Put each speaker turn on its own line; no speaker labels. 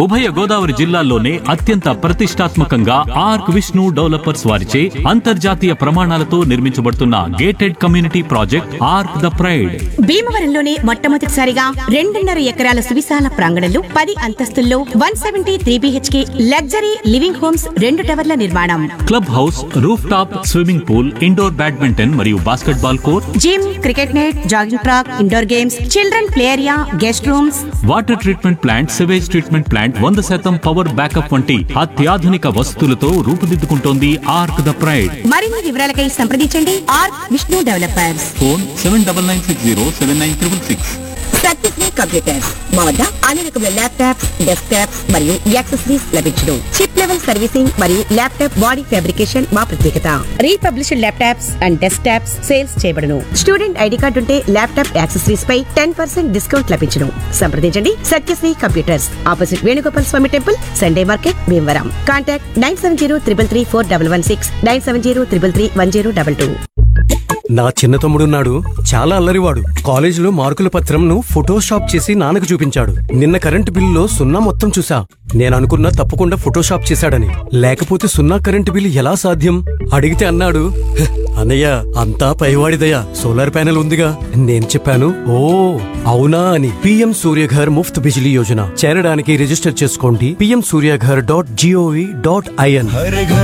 ఉభయ గోదావరి జిల్లాల్లోనే అత్యంత ప్రతిష్టాత్మకంగా ఆర్క్ విష్ణు డెవలపర్స్ వారిచే అంతర్జాతీయ ప్రమాణాలతో నిర్మించబడుతున్న gated community project arc the pride.
భీమవరంలోనే మొట్టమొదటిసారిగా 2.5 ఎకరాల సువిశాల ప్రాంగణంలో 10 అంతస్తుల్లో 173 BHK లగ్జరీ లివింగ్ హోమ్స్ 2 టవర్ల నిర్మాణం.
Club house, roof top swimming pool, indoor badminton మరియు basketball court,
gym, cricket net, jogging track, indoor games, children play area, guest rooms,
water treatment plant, sewage treatment plant, 100% power backup వంటి అత్యాధునిక వసతులతో రూపుదిద్దుకుంటోంది arc the pride.
మరిన్ని వివరాలకై సంప్రదించండి arc Vishnu developers.
Phone 7996079666.
Satyasri computers మా వద్ద అన్ని రకముల ల్యాప్టాప్స్, డెస్క్టాప్స్ మరియు యాక్సెసరీస్ లభించును. చిప్ లెవెల్ సర్వీసింగ్ మరియు ల్యాప్టాప్ బాడీ ఫ్యాబ్రికేషన్ మా ప్రత్యేకత. Republished laptops and desktops sales చేయబడును. స్టూడెంట్ ఐడి కార్డు ఉంటే ల్యాప్టాప్ యాక్సెసరీస్ పై 10% డిస్కౌంట్ లభించును. సంప్రదించండి సత్యశ్రీ కంప్యూటర్స్, ఆపోజిట్ వేణుగోపాల్ స్వామి temple, Sunday market, Bhimavaram. Contact 9703341116, 9703331022.
నా చిన్న తమ్ముడున్నాడు, చాలా అల్లరివాడు. కాలేజీలో మార్కుల పత్రంను ఫోటోషాప్ చేసి నాన్నకు చూపించాడు. నిన్న కరెంటు బిల్లులో 0 మొత్తం చూసా. నేననుకున్నా తప్పకుండా ఫోటోషాప్ చేశాడని. లేకపోతే 0 కరెంటు బిల్లు ఎలా సాధ్యం? అడిగితే అన్నాడు, అన్నయ్య అంతా పైవాడిదయ్యా, సోలార్ ప్యానెల్ ఉందిగా. నేను చెప్పాను, ఓ అవునా అని. PM సూర్యఘర్ ముఫ్త్ బిజిలీ యోజన చేరడానికి రిజిస్టర్ చేసుకోండి. PMSuryaghar.gov.in.